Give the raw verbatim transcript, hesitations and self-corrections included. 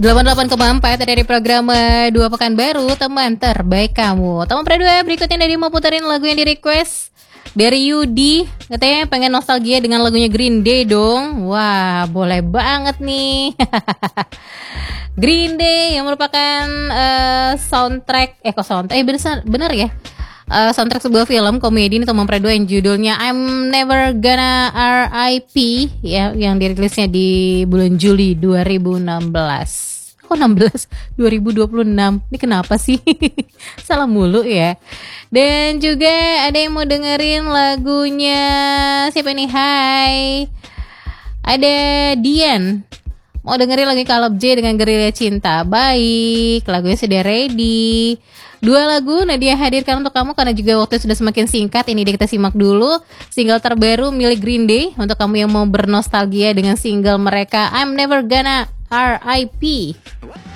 delapan puluh delapan koma empat dari program eh, Dua Pekan Baru, teman terbaik kamu. Teman berdua, berikutnya dari mau puterin lagu yang di request dari Yudi, katanya pengen nostalgia dengan lagunya Green Day dong. Wah, boleh banget nih. Green Day yang merupakan uh, soundtrack eh kok soundtrack eh bener, bener ya uh, soundtrack sebuah film komedi ini teman berdua yang judulnya I'm Never Gonna R I P ya, yang dirilisnya di bulan Juli dua ribu enam belas. Kok enam belas? dua ribu dua puluh enam. Ini kenapa sih? Salah mulu ya. Dan juga ada yang mau dengerin lagunya siapa nih? Hai. Ada Dian. Mau dengerin lagi Kaleb J dengan Gerilya Cinta. Baik, lagunya sudah ready. Dua lagu Nadia hadirkan untuk kamu karena juga waktu sudah semakin singkat. Ini kita simak dulu single terbaru milik Green Day untuk kamu yang mau bernostalgia dengan single mereka I'm Never Gonna R I P.